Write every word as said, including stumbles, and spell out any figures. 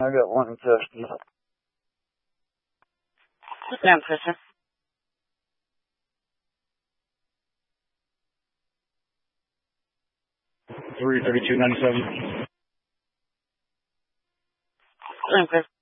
I got one in custody. Sit down, Christian. three thirty-two ninety-seven. Sit down, Chris.